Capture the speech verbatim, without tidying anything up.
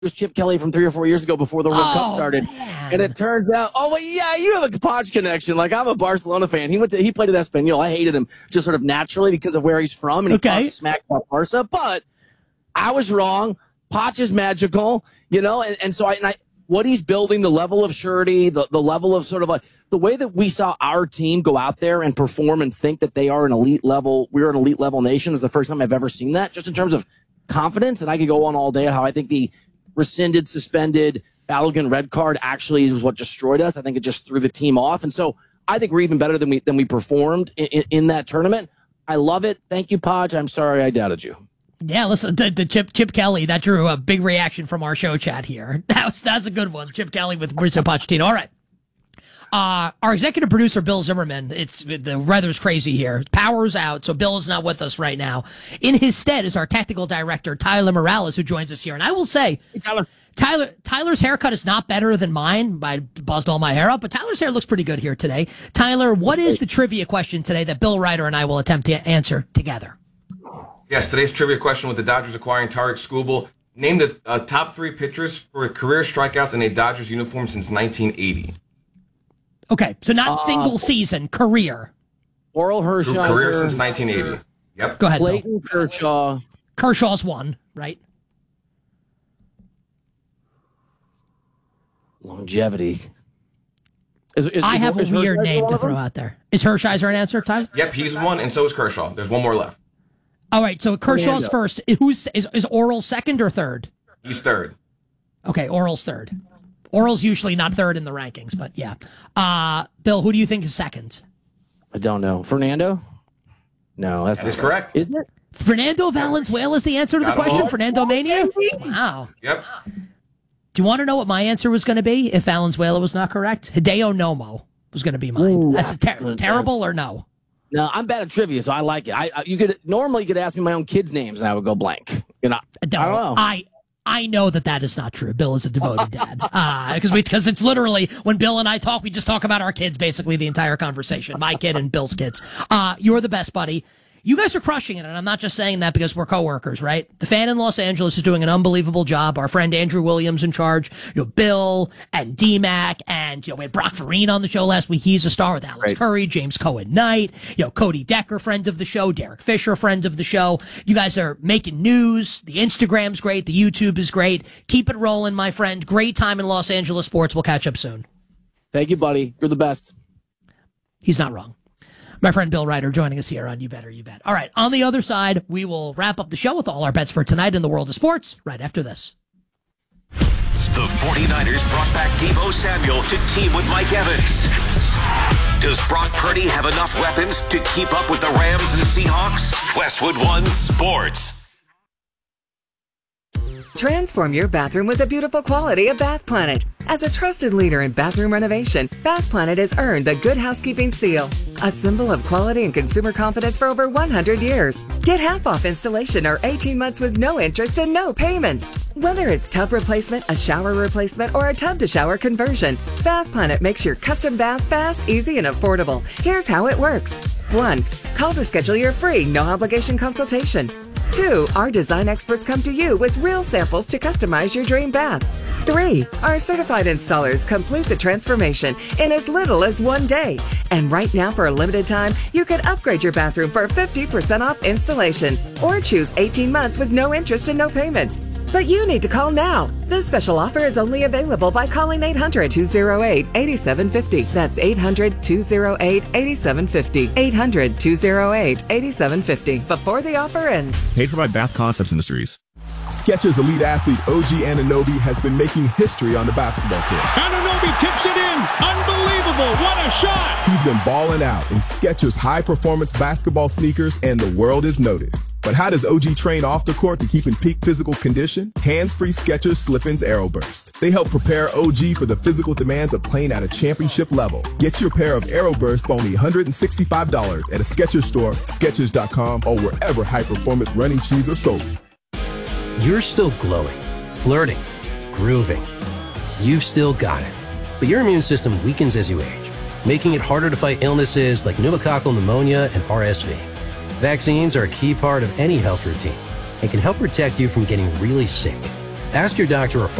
was Chip Kelly from three or four years ago before the World oh, Cup started. Man. And it turns out, oh, well, yeah, you have a Podge connection. Like, I'm a Barcelona fan. He went to, he played at Espanyol. I hated him just sort of naturally because of where he's from, and he okay. talks smack about Barca. But I was wrong. Poch is magical, you know, and, and so I, and I, what he's building, the level of surety, the, the level of sort of like the way that we saw our team go out there and perform and think that they are an elite level, we're an elite level nation is the first time I've ever seen that, just in terms of confidence. And I could go on all day how I think the rescinded, suspended, Balogun red card actually was what destroyed us. I think it just threw the team off. And so I think we're even better than we than we performed in, in, in that tournament. I love it. Thank you, Podge. I'm sorry I doubted you. Yeah, listen, the, the Chip Chip Kelly, that drew a big reaction from our show chat here. That was that's a good one. Chip Kelly with Mauricio Pochettino. All right. Uh, our executive producer, Bill Zimmerman, it's the weather's crazy here. Power's out, so Bill is not with us right now. In his stead is our technical director, Tyler Morales, who joins us here. And I will say, hey, Tyler. Tyler Tyler's haircut is not better than mine. I buzzed all my hair up, but Tyler's hair looks pretty good here today. Tyler, what is the trivia question today that Bill Ryder and I will attempt to answer together? Yes, today's trivia question with the Dodgers acquiring Tarek Skubal. Name the uh, top three pitchers for career strikeouts in a Dodgers uniform since nineteen eighty. Okay, so not uh, single season, career. Oral Hershiser. Career since nineteen eighty. Yep. Go ahead. Clayton Bill. Kershaw. Kershaw's one, right? Longevity. Is, is, I is, have is a weird Hershiser name to throw out there. Is Hershiser an answer, Tyler? Yep, he's one, and so is Kershaw. There's one more left. All right, so Kershaw's first. Who's is, is Oral second or third? He's third. Okay, Oral's third. Oral's usually not third in the rankings, but yeah. Uh, Bill, who do you think is second? I don't know. Fernando? No, that's that not is correct. Isn't it? Fernando Valenzuela is the answer to the question. Fernando Mania? Wow. Yep. Do you want to know what my answer was going to be if Valenzuela was not correct? Hideo Nomo was going to be mine. Ooh, that's a ter- terrible or no? No, I'm bad at trivia, so I like it. I, I you could normally you could ask me my own kids' names, and I would go blank. You know, I don't know. I I know that that is not true. Bill is a devoted dad because uh, we because it's literally when Bill and I talk, we just talk about our kids basically the entire conversation. My kid and Bill's kids. Uh, you're the best, buddy. You guys are crushing it, and I'm not just saying that because we're coworkers, right? The fan in Los Angeles is doing an unbelievable job. Our friend Andrew Williams in charge. You know, Bill and D-Mac, and you know, we had Brock Farine on the show last week. He's a star with Alex right. Curry, James Cohen Knight, you know, Cody Decker, friend of the show, Derek Fisher, friend of the show. You guys are making news. The Instagram's great. The YouTube is great. Keep it rolling, my friend. Great time in Los Angeles sports. We'll catch up soon. Thank you, buddy. You're the best. He's not wrong. My friend Bill Ryder joining us here on You Better You Bet. All right, on the other side, we will wrap up the show with all our bets for tonight in the world of sports right after this. The 49ers brought back Deebo Samuel to team with Mike Evans. Does Brock Purdy have enough weapons to keep up with the Rams and Seahawks? Westwood One Sports. Transform your bathroom with the beautiful quality of Bath Planet. As a trusted leader in bathroom renovation, Bath Planet has earned the Good Housekeeping Seal, a symbol of quality and consumer confidence for over one hundred years. Get half off installation or eighteen months with no interest and no payments. Whether it's tub replacement, a shower replacement, or a tub-to-shower conversion, Bath Planet makes your custom bath fast, easy, and affordable. Here's how it works. One, call to schedule your free, no-obligation consultation. Two, our design experts come to you with real samples to customize your dream bath. Three, our certified installers complete the transformation in as little as one day. And right now, for a limited time, you can upgrade your bathroom for fifty percent off installation or choose eighteen months with no interest and no payments. But you need to call now. This special offer is only available by calling eight hundred, two oh eight, eight seven five oh. That's eight hundred, two oh eight, eight seven five oh. eight hundred, two oh eight, eight seven five oh. Before the offer ends. Paid for by Bath Concepts Industries. Skechers elite athlete O G Anunoby has been making history on the basketball court. Anunoby tips it in. Unbelievable. What a shot. He's been balling out in Skechers high-performance basketball sneakers, and the world is noticed. But how does O G train off the court to keep in peak physical condition? Hands-free Skechers Slip-ins Aeroburst. They help prepare O G for the physical demands of playing at a championship level. Get your pair of Aeroburst for only one hundred sixty-five dollars at a Skechers store, Skechers dot com, or wherever high-performance running shoes are sold. You're still glowing, flirting, grooving. You've still got it. But your immune system weakens as you age, making it harder to fight illnesses like pneumococcal pneumonia and R S V. Vaccines are a key part of any health routine and can help protect you from getting really sick. Ask your doctor or